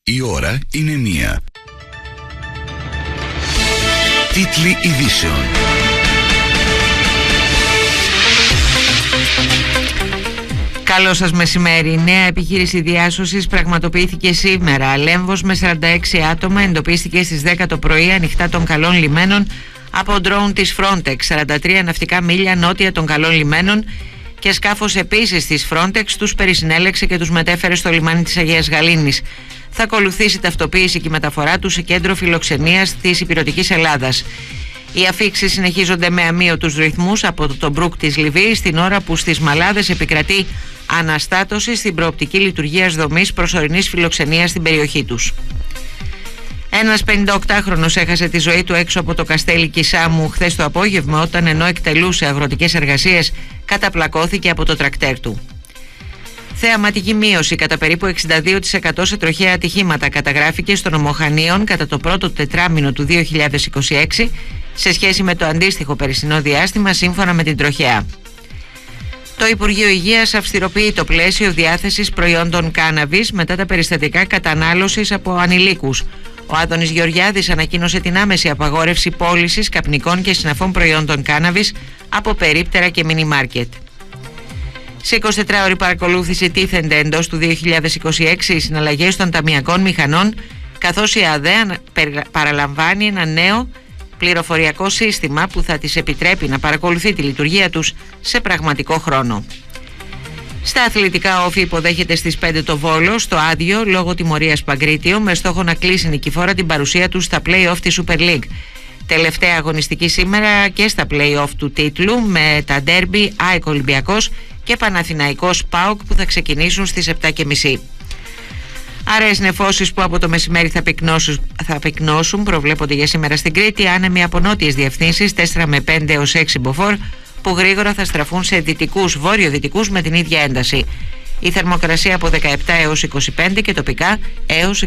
Η ώρα είναι 1. Τίτλοι ειδήσεων. Καλό σας μεσημέρι. Η νέα επιχείρηση διάσωσης πραγματοποιήθηκε σήμερα. Λέμβος με 46 άτομα εντοπίστηκε στις 10 το πρωί ανοιχτά των Καλών Λιμένων από ντρόουν της Frontex, 43 ναυτικά μίλια νότια των Καλών Λιμένων, και σκάφος επίσης της Frontex τους περισυνέλεξε και τους μετέφερε στο λιμάνι της Αγίας Γαλήνης. Θα ακολουθήσει ταυτοποίηση και η μεταφορά του σε κέντρο φιλοξενίας της Ηπειρωτικής Ελλάδας. Οι αφίξεις συνεχίζονται με αμείωτους ρυθμούς από το Μπρουκ της Λιβύης, την ώρα που στις Μαλάδες επικρατεί αναστάτωση στην προοπτική λειτουργίας δομής προσωρινής φιλοξενίας στην περιοχή τους. Ένας 58χρονος έχασε τη ζωή του έξω από το Καστέλι Κισάμου χθες το απόγευμα, όταν ενώ εκτελούσε αγροτικές εργασίες καταπλακώθηκε από το τρακτέρ του. Θεαματική μείωση κατά περίπου 62% σε τροχαία ατυχήματα καταγράφηκε στο νομό Χανίων κατά το πρώτο τετράμηνο του 2026 σε σχέση με το αντίστοιχο περσινό διάστημα, σύμφωνα με την τροχαία. Το Υπουργείο Υγείας αυστηροποιεί το πλαίσιο διάθεσης προϊόντων κάναβης μετά τα περιστατικά κατανάλωσης από ανηλίκους. Ο Άδωνης Γεωργιάδης ανακοίνωσε την άμεση απαγόρευση πώλησης καπνικών και συναφών προϊόντων κάναβης από περίπτερα και μίνι μάρκετ. Σε 24ωρη παρακολούθηση τίθενται εντός του 2026 οι συναλλαγές των ταμειακών μηχανών, καθώς η ΑΔΕ παραλαμβάνει ένα νέο πληροφοριακό σύστημα που θα της επιτρέπει να παρακολουθεί τη λειτουργία τους σε πραγματικό χρόνο. Στα αθλητικά, όφη υποδέχεται στις 5 το Βόλο στο άδειο λόγω τιμωρίας Παγκρίτιο, με στόχο να κλείσει νικηφόρα την παρουσία του στα play-off της Super League. Τελευταία αγωνιστική σήμερα και στα play-off του τίτλου, με τα ντέρμπι ΑΕΚ Ολυμπιακός και Παναθηναϊκός ΠΑΟΚ που θα ξεκινήσουν στις 7.30. Αραιές νεφώσεις που από το μεσημέρι θα πυκνώσουν προβλέπονται για σήμερα στην Κρήτη, άνεμοι από νότιες διευθύνσεις 4 με 5 έως 6 μποφόρ που γρήγορα θα στραφούν σε δυτικούς, βόρειο-δυτικούς με την ίδια ένταση. Η θερμοκρασία από 17 έως 25 και τοπικά έως